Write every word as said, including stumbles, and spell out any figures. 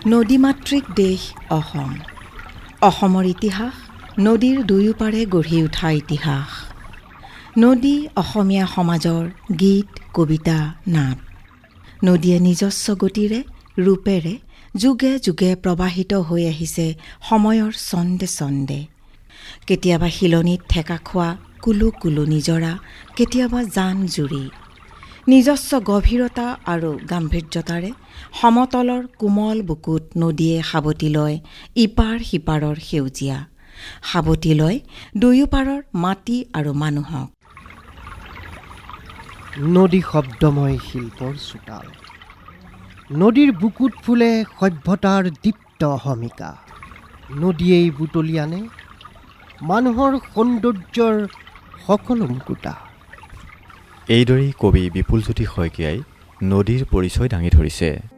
নদীমাতৃক দেশ অসম। অসমৰ ইতিহাস নদীৰ দুয়োপাৰে গঢ়ি উঠা ইতিহাস। নদী অসমীয়া সমাজৰ গীত, কবিতা, নাট। নদীয়ে নিজস্ব গতিৰে, ৰূপেৰে যুগে যুগে প্ৰবাহিত হৈ আহিছে সময়ৰ ছন্দে ছন্দে। কেতিয়াবা শিলনিত ঠেকা খোৱা কুলু কুলু নিজৰা, কেতিয়াবা জান জুৰি। নিজস্ব গভীৰতা আৰু গাম্ভীৰ্যতাৰে সমতলৰ কোমল বুকুত নদীয়ে সাৱটি লয় ইপাৰ সিপাৰৰ সেউজীয়া, সাৱটি লয় দুয়োপাৰৰ মাটি আৰু মানুহক। নদী শব্দময় শিল্পৰ চোতাল। নদীৰ বুকুত ফুলে সভ্যতাৰ দীপ্ত অহমিকা। নদীয়েই বুটলি আনে মানুহৰ সৌন্দৰ্যৰ সকলো মুকুতা। এইদৰেই কবি বিপুলজ্যোতি শইকীয়াই নদীৰ পৰিচয় দাঙি ধৰিছে।